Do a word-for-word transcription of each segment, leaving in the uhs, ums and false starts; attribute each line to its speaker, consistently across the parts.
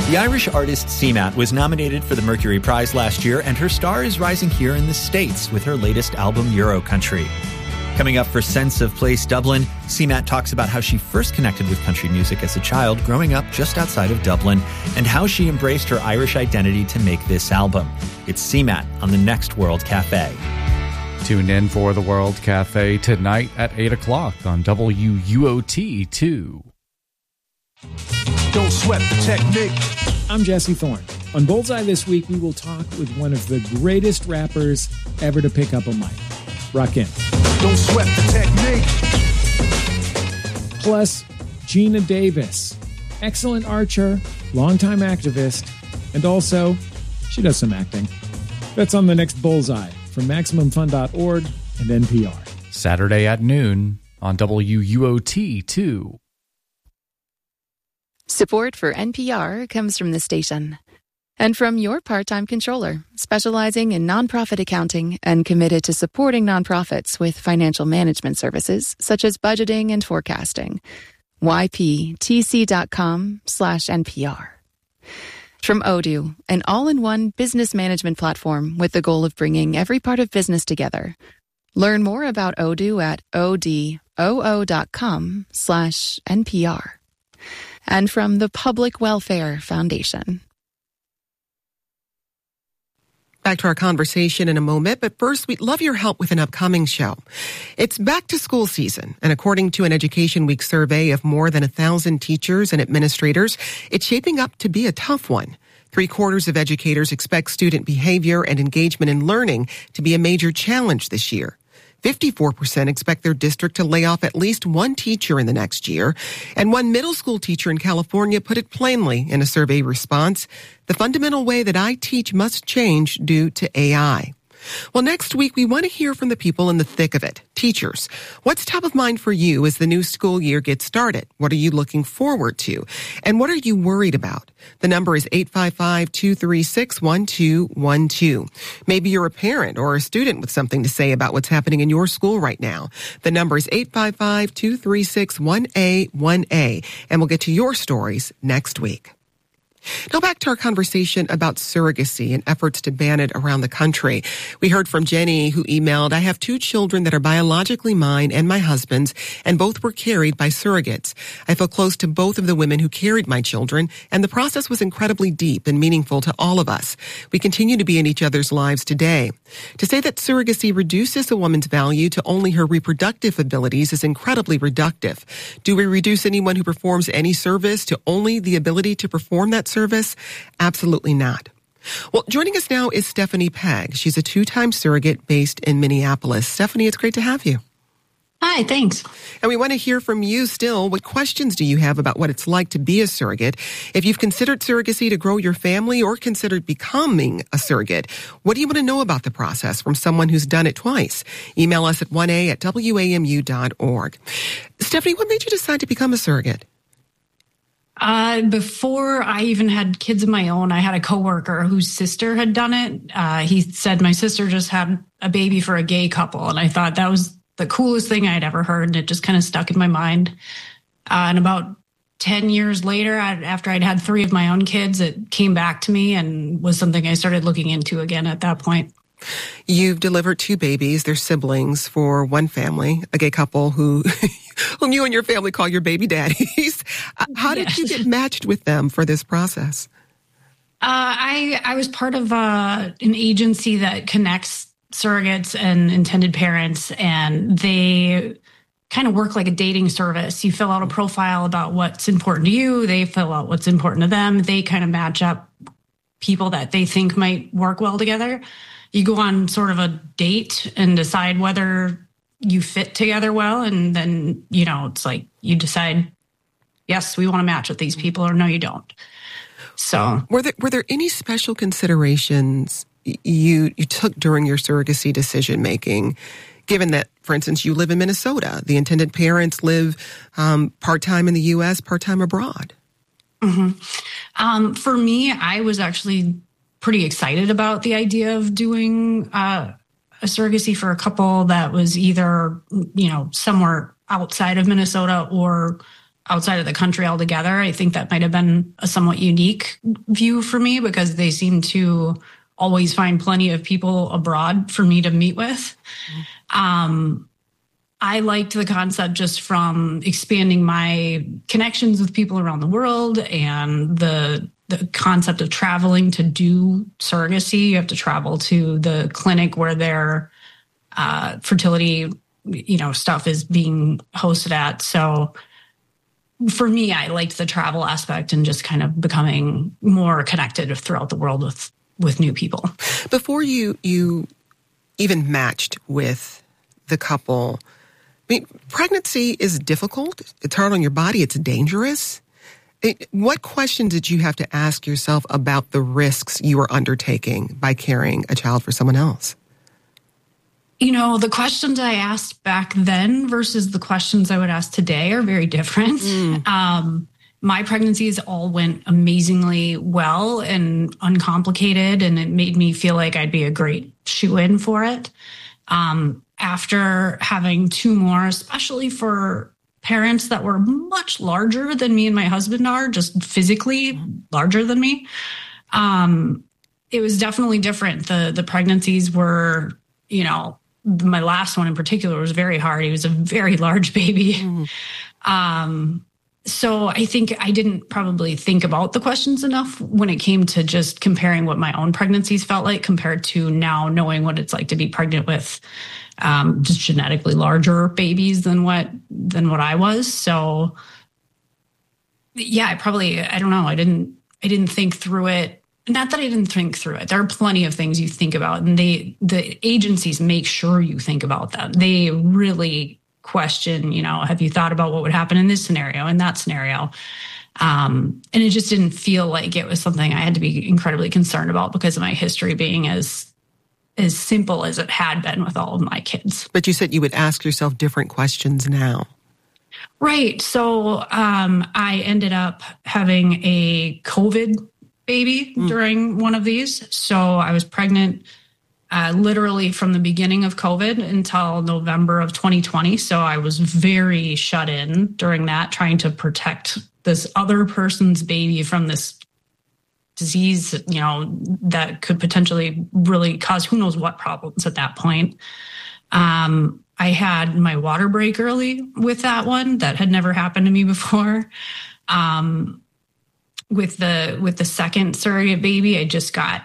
Speaker 1: The Irish artist Seamat was nominated for the Mercury Prize last year, and her star is rising here in the States with her latest album, Euro Country. Coming up for Sense of Place Dublin, Seamat talks about how she first connected with country music as a child growing up just outside of Dublin, and how she embraced her Irish identity to make this album. It's Seamat on the next World Cafe.
Speaker 2: Tune in for the World Cafe tonight at eight o'clock on W U O T two.
Speaker 3: Don't sweat the technique.
Speaker 4: I'm Jesse Thorne. On Bullseye this week, we will talk with one of the greatest rappers ever to pick up a mic, Rakim.
Speaker 3: Don't sweat the technique.
Speaker 4: Plus, Gina Davis, excellent archer, longtime activist, and also, she does some acting. That's on the next Bullseye from Maximum Fun dot org and N P R.
Speaker 2: Saturday at noon on W U O T two.
Speaker 5: Support for N P R comes from the station and from your part-time controller, specializing in nonprofit accounting and committed to supporting nonprofits with financial management services such as budgeting and forecasting. Y P T C dot com slash N P R. From Odoo, an all-in-one business management platform with the goal of bringing every part of business together. Learn more about Odoo at odoo dot com slash N P R. And from the Public Welfare Foundation.
Speaker 6: Back to our conversation in a moment, but first, we'd love your help with an upcoming show. It's back to school season, and according to an Education Week survey of more than a thousand teachers and administrators, it's shaping up to be a tough one. Three quarters of educators expect student behavior and engagement in learning to be a major challenge this year. fifty-four percent expect their district to lay off at least one teacher in the next year. And one middle school teacher in California put it plainly in a survey response: the fundamental way that I teach must change due to A I. Well, next week, we want to hear from the people in the thick of it, teachers. What's top of mind for you as the new school year gets started? What are you looking forward to? And what are you worried about? The number is eight five five, two three six, one two one two. Maybe you're a parent or a student with something to say about what's happening in your school right now. The number is eight five five, two three six, one A one A, and we'll get to your stories next week. Now back to our conversation about surrogacy and efforts to ban it around the country. We heard from Jenny, who emailed, I have two children that are biologically mine and my husband's, and both were carried by surrogates. I feel close to both of the women who carried my children, and the process was incredibly deep and meaningful to all of us. We continue to be in each other's lives today. To say that surrogacy reduces a woman's value to only her reproductive abilities is incredibly reductive. Do we reduce anyone who performs any service to only the ability to perform that service? Absolutely not. Well, joining us now is Stephanie Pegg. She's a two-time surrogate based in Minneapolis. Stephanie, it's great to have you.
Speaker 7: Hi, thanks.
Speaker 6: And we want to hear from you still. What questions do you have about what it's like to be a surrogate? If you've considered surrogacy to grow your family or considered becoming a surrogate, what do you want to know about the process from someone who's done it twice? Email us at one A at W A M U dot org. Stephanie, what made you decide to become a surrogate?
Speaker 7: Uh, before I even had kids of my own, I had a coworker whose sister had done it. Uh, he said my sister just had a baby for a gay couple. And I thought that was the coolest thing I'd ever heard. And it just kind of stuck in my mind. Uh, and about ten years later, I, after I'd had three of my own kids, it came back to me and was something I started looking into again at that point.
Speaker 6: You've delivered two babies, they're siblings, for one family, a gay couple who, whom you and your family call your baby daddies. How did yes. you get matched with them for this process?
Speaker 7: Uh, I I was part of uh, an agency that connects surrogates and intended parents, and they kind of work like a dating service. You fill out a profile about what's important to you. They fill out what's important to them. They kind of match up people that they think might work well together. You go on sort of a date and decide whether you fit together well. And then, you know, it's like you decide, yes, we want to match with these people, or no, you don't. So
Speaker 6: were there, were there any special considerations you, you took during your surrogacy decision making, given that, for instance, you live in Minnesota, the intended parents live um, part-time in the U S, part-time abroad?
Speaker 7: Mm-hmm. Um, for me, I was actually pretty excited about the idea of doing uh, a surrogacy for a couple that was either, you know, somewhere outside of Minnesota or outside of the country altogether. I think that might have been a somewhat unique view for me because they seem to always find plenty of people abroad for me to meet with. Mm-hmm. Um, I liked the concept just from expanding my connections with people around the world and the the concept of traveling to do surrogacy. You have to travel to the clinic where their uh, fertility, you know, stuff is being hosted at. So for me, I liked the travel aspect and just kind of becoming more connected throughout the world with, with new people.
Speaker 6: Before you, you even matched with the couple, I mean, pregnancy is difficult. It's hard on your body. It's dangerous. It, what questions did you have to ask yourself about the risks you were undertaking by carrying a child for someone else?
Speaker 7: You know, the questions I asked back then versus the questions I would ask today are very different. Mm. Um, my pregnancies all went amazingly well and uncomplicated, and it made me feel like I'd be a great shoe-in for it. Um, after having two more, especially for parents that were much larger than me and my husband are, just physically larger than me, um, it was definitely different. The the pregnancies were, you know, my last one in particular was very hard. He was a very large baby. Mm-hmm. Um, so I think I didn't probably think about the questions enough when it came to just comparing what my own pregnancies felt like compared to now knowing what it's like to be pregnant with um, just genetically larger babies than what than what I was. So yeah, I probably, I don't know. I didn't, I didn't think through it. Not that I didn't think through it. There are plenty of things you think about, and they, the agencies make sure you think about them. They really question, you know, have you thought about what would happen in this scenario, in that scenario? Um, and it just didn't feel like it was something I had to be incredibly concerned about because of my history being as as simple as it had been with all of my kids.
Speaker 6: But you said you would ask yourself different questions now.
Speaker 7: Right. So um, I ended up having a COVID baby mm. during one of these. So I was pregnant uh, literally from the beginning of COVID until November of twenty twenty. So I was very shut in during that, trying to protect this other person's baby from this disease, you know, that could potentially really cause who knows what problems at that point. Um, I had my water break early with that one. That had never happened to me before. Um, with the with the second surrogate baby, I just got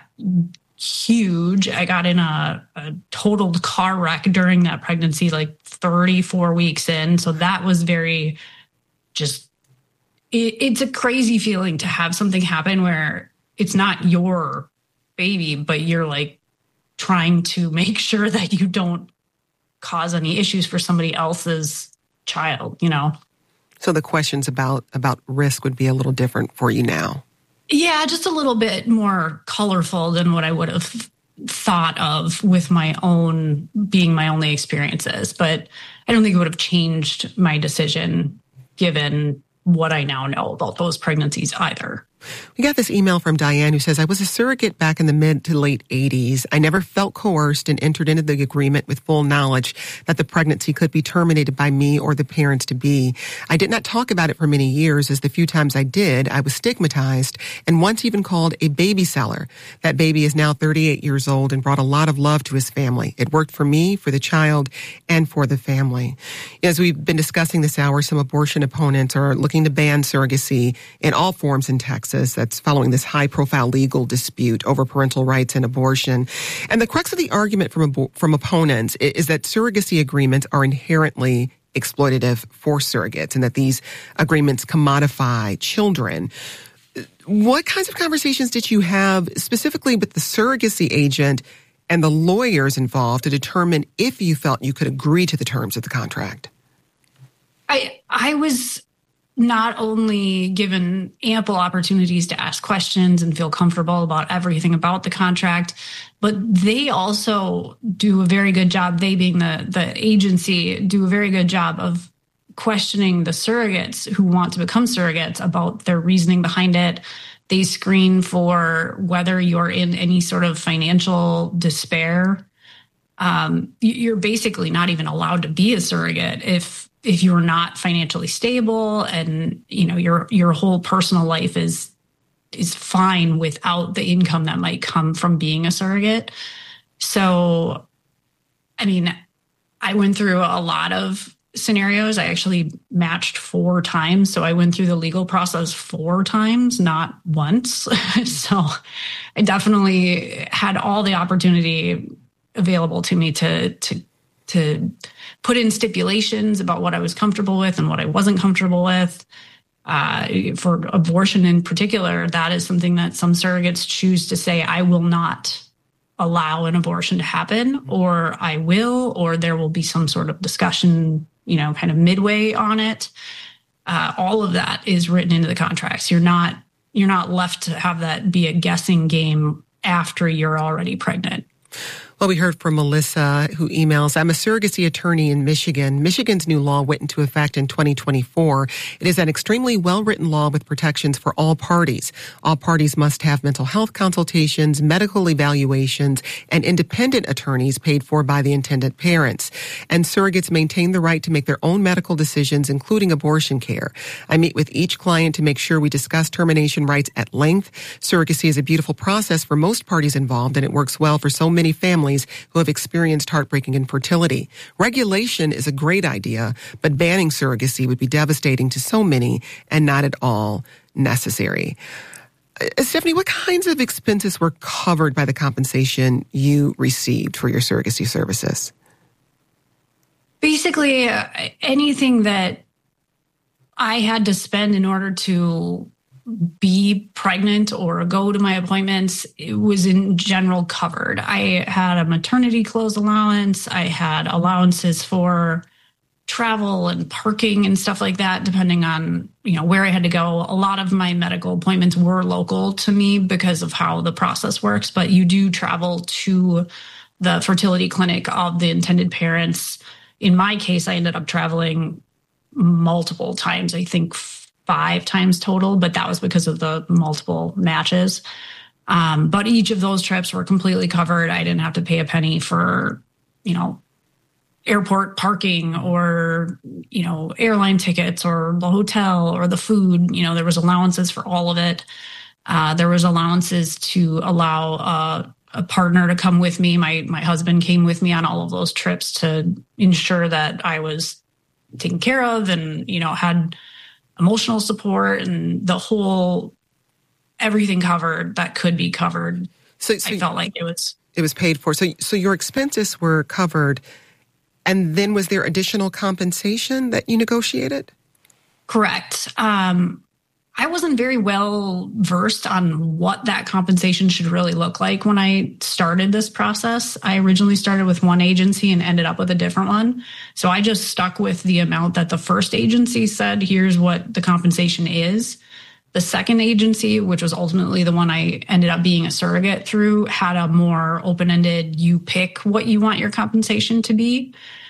Speaker 7: huge. I got in a, a totaled car wreck during that pregnancy, like thirty-four weeks in. So that was very just, it, it's a crazy feeling to have something happen where it's not your baby, but you're like trying to make sure that you don't cause any issues for somebody else's child, you know?
Speaker 6: So the questions about, about risk would be a little different for you now.
Speaker 7: Yeah, just a little bit more colorful than what I would have thought of with my own, being my only experiences. But I don't think it would have changed my decision given what I now know about those pregnancies either.
Speaker 6: We got this email from Diane who says, I was a surrogate back in the mid to late eighties. I never felt coerced and entered into the agreement with full knowledge that the pregnancy could be terminated by me or the parents to be. I did not talk about it for many years, as the few times I did, I was stigmatized and once even called a baby seller. That baby is now thirty-eight years old and brought a lot of love to his family. It worked for me, for the child, and for the family. As we've been discussing this hour, some abortion opponents are looking to ban surrogacy in all forms in Texas. That's following this high-profile legal dispute over parental rights and abortion. And the crux of the argument from from opponents is that surrogacy agreements are inherently exploitative for surrogates and that these agreements commodify children. What kinds of conversations did you have specifically with the surrogacy agent and the lawyers involved to determine if you felt you could agree to the terms of the contract?
Speaker 7: I I was not only given ample opportunities to ask questions and feel comfortable about everything about the contract, but they also do a very good job, they being the, the agency, do a very good job of questioning the surrogates who want to become surrogates about their reasoning behind it. They screen for whether you're in any sort of financial despair. Um, you're basically not even allowed to be a surrogate if if you're not financially stable and, you know, your your whole personal life is is fine without the income that might come from being a surrogate. So, I mean, I went through a lot of scenarios. I actually matched four times. So I went through the legal process four times, not once. So I definitely had all the opportunity available to me to, to, to put in stipulations about what I was comfortable with and what I wasn't comfortable with. Uh, for abortion in particular, that is something that some surrogates choose to say, I will not allow an abortion to happen, or I will, or there will be some sort of discussion, you know, kind of midway on it. Uh, all of that is written into the contracts. You're not, you're not left to have that be a guessing game after you're already pregnant.
Speaker 6: Well, we heard from Melissa, who emails, I'm a surrogacy attorney in Michigan. Michigan's new law went into effect in twenty twenty-four. It is an extremely well-written law with protections for all parties. All parties must have mental health consultations, medical evaluations, and independent attorneys paid for by the intended parents. And surrogates maintain the right to make their own medical decisions, including abortion care. I meet with each client to make sure we discuss termination rights at length. Surrogacy is a beautiful process for most parties involved, and it works well for so many families who have experienced heartbreaking infertility. Regulation is a great idea, but banning surrogacy would be devastating to so many and not at all necessary. Uh, Stephanie, what kinds of expenses were covered by the compensation you received for your surrogacy services?
Speaker 7: Basically, uh, anything that I had to spend in order to be pregnant or go to my appointments, it was in general covered. I had a maternity clothes allowance. I had allowances for travel and parking and stuff like that, depending on, you know, where I had to go. A lot of my medical appointments were local to me because of how the process works, but you do travel to the fertility clinic of the intended parents. In my case, I ended up traveling multiple times, I think five times total, but that was because of the multiple matches. Um, but each of those trips were completely covered. I didn't have to pay a penny for, you know, airport parking or, you know, airline tickets or the hotel or the food. You know, there was allowances for all of it. Uh, there was allowances to allow uh, a partner to come with me. My, my husband came with me on all of those trips to ensure that I was taken care of and, you know, had emotional support and the whole, everything covered that could be covered.
Speaker 6: So, so
Speaker 7: I felt like it was...
Speaker 6: It was paid for. So, so your expenses were covered. And then was there additional compensation that you negotiated?
Speaker 7: Correct. Um, I wasn't very well versed on what that compensation should really look like when I started this process. I originally started with one agency and ended up with a different one. So I just stuck with the amount that the first agency said, here's what the compensation is. The second agency, which was ultimately the one I ended up being a surrogate through, had a more open-ended, you pick what you want your compensation to be.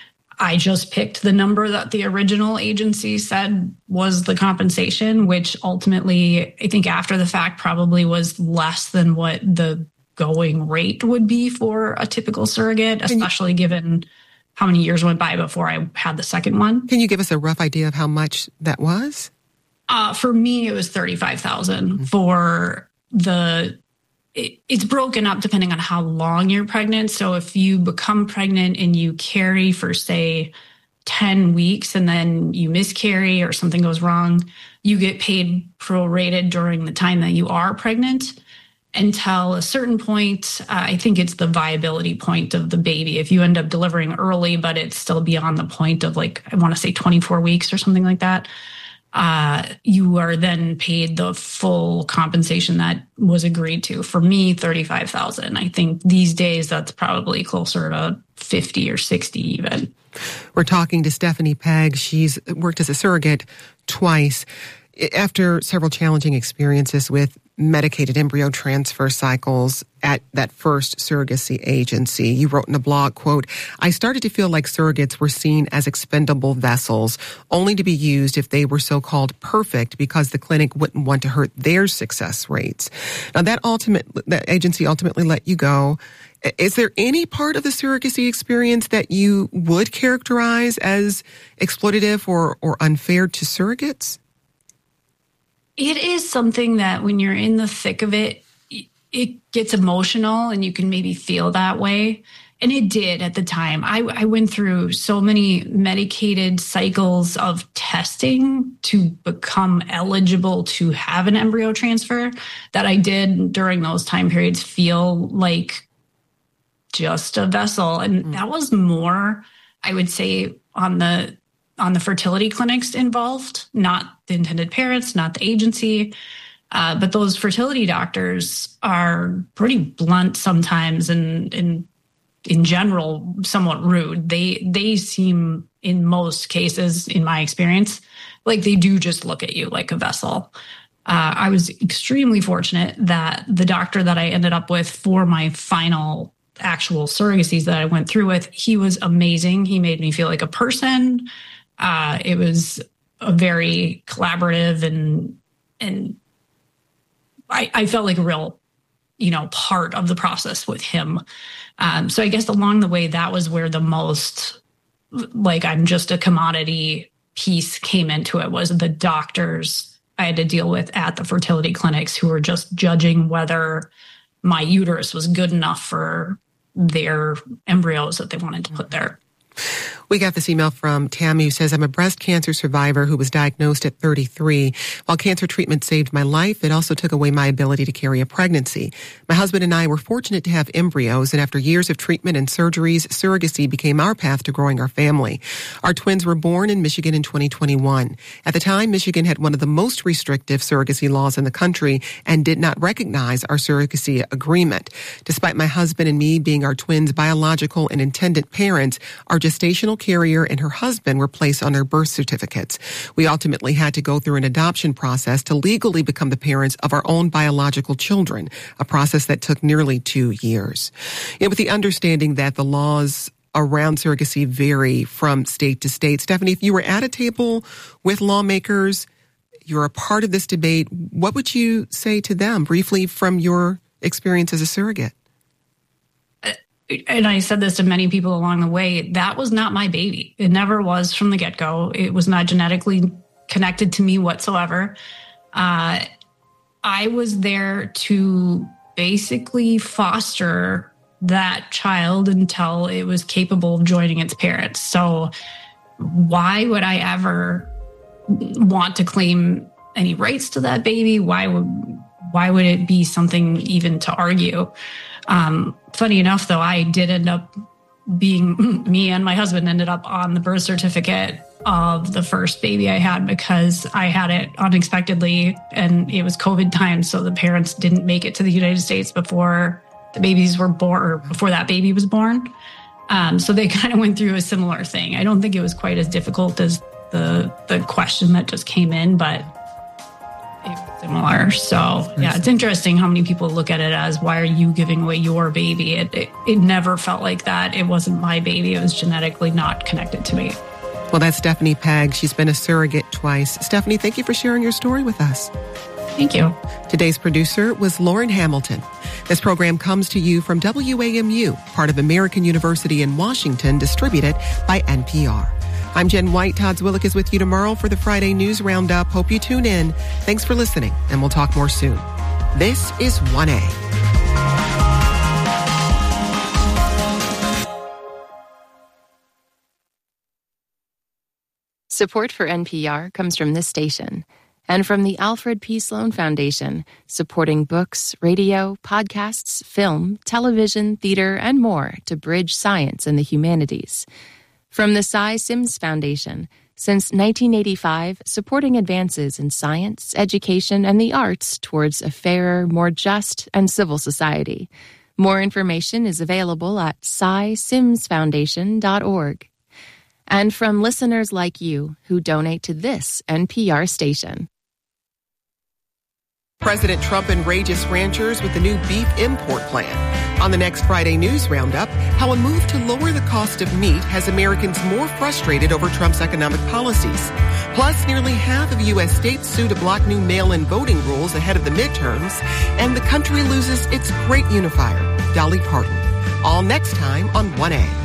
Speaker 7: I just picked the number that the original agency said was the compensation, which ultimately, I think after the fact, probably was less than what the going rate would be for a typical surrogate, especially you, given how many years went by before I had the second one.
Speaker 6: Can you give us a rough idea of how much that was?
Speaker 7: Uh, for me, it was thirty-five thousand dollars. Mm-hmm. For the It, it's broken up depending on how long you're pregnant. So if you become pregnant and you carry for, say, ten weeks and then you miscarry or something goes wrong, you get paid prorated during the time that you are pregnant until a certain point. Uh, I think it's the viability point of the baby. If you end up delivering early, but it's still beyond the point of, like, I want to say twenty-four weeks or something like that, Uh, you are then paid the full compensation that was agreed to. For me, thirty-five thousand dollars. I think these days that's probably closer to fifty or sixty even.
Speaker 6: We're talking to Stephanie Pegg. She's worked as a surrogate twice. After several challenging experiences with medicated embryo transfer cycles at that first surrogacy agency, you wrote in a blog, quote, I started to feel like surrogates were seen as expendable vessels, only to be used if they were so-called perfect because the clinic wouldn't want to hurt their success rates. Now, that ultimate, that agency ultimately let you go. Is there any part of the surrogacy experience that you would characterize as exploitative or, or unfair to surrogates?
Speaker 7: It is something that when you're in the thick of it, it gets emotional and you can maybe feel that way. And it did at the time. I, I went through so many medicated cycles of testing to become eligible to have an embryo transfer that I did during those time periods feel like just a vessel. And that was more, I would say, on the on the fertility clinics involved, not the intended parents, not the agency. Uh, but those fertility doctors are pretty blunt sometimes and, and in general, somewhat rude. They they seem, in most cases, in my experience, like they do just look at you like a vessel. Uh, I was extremely fortunate that the doctor that I ended up with for my final actual surrogacies that I went through with, he was amazing. He made me feel like a person. Uh, it was a very collaborative and and I, I felt like a real, you know, part of the process with him. Um, so I guess along the way, that was where the most, like, I'm just a commodity piece came into it, was the doctors I had to deal with at the fertility clinics who were just judging whether my uterus was good enough for their embryos that they wanted to put there.
Speaker 6: We got this email from Tammy who says, I'm a breast cancer survivor who was diagnosed at thirty-three. While cancer treatment saved my life, it also took away my ability to carry a pregnancy. My husband and I were fortunate to have embryos, and after years of treatment and surgeries, surrogacy became our path to growing our family. Our twins were born in Michigan in twenty twenty-one. At the time, Michigan had one of the most restrictive surrogacy laws in the country and did not recognize our surrogacy agreement. Despite my husband and me being our twins' biological and intended parents, our gestational carrier and her husband were placed on our birth certificates. We ultimately had to go through an adoption process to legally become the parents of our own biological children, a process that took nearly two years. And with the understanding that the laws around surrogacy vary from state to state, Stephanie, if you were at a table with lawmakers, you're a part of this debate, what would you say to them briefly from your experience as a surrogate?
Speaker 7: And I said this to many people along the way, that was not my baby. It never was from the get-go. It was not genetically connected to me whatsoever. Uh, I was there to basically foster that child until it was capable of joining its parents. So why would I ever want to claim any rights to that baby? Why would, why would it be something even to argue? Um, funny enough, though, I did end up being, me and my husband ended up on the birth certificate of the first baby I had because I had it unexpectedly and it was COVID time. So the parents didn't make it to the United States before the babies were born, or before that baby was born. Um, so they kind of went through a similar thing. I don't think it was quite as difficult as the, the question that just came in, but it was similar. So yeah, it's interesting how many people look at it as, why are you giving away your baby? It, it it never felt like that. It wasn't my baby. It was genetically not connected to me.
Speaker 6: Well, that's Stephanie Pegg. She's been a surrogate twice. Stephanie, thank you for sharing your story with us.
Speaker 7: Thank you.
Speaker 6: Today's producer was Lauren Hamilton. This program comes to you from W A M U, part of American University in Washington, distributed by N P R. I'm Jen White. Todd Zwillich is with you tomorrow for the Friday News Roundup. Hope you tune in. Thanks for listening, and we'll talk more soon. This is one A.
Speaker 5: Support for N P R comes from this station and from the Alfred P. Sloan Foundation, supporting books, radio, podcasts, film, television, theater, and more to bridge science and the humanities. From the Cy Sims Foundation, since nineteen eighty-five, supporting advances in science, education, and the arts towards a fairer, more just, and civil society. More information is available at cy sims foundation dot org. And from listeners like you who donate to this N P R station.
Speaker 6: President Trump enrages ranchers with the new beef import plan. On the next Friday News Roundup, how a move to lower the cost of meat has Americans more frustrated over Trump's economic policies. Plus, nearly half of U S states sue to block new mail-in voting rules ahead of the midterms, and the country loses its great unifier, Dolly Parton. All next time on one A.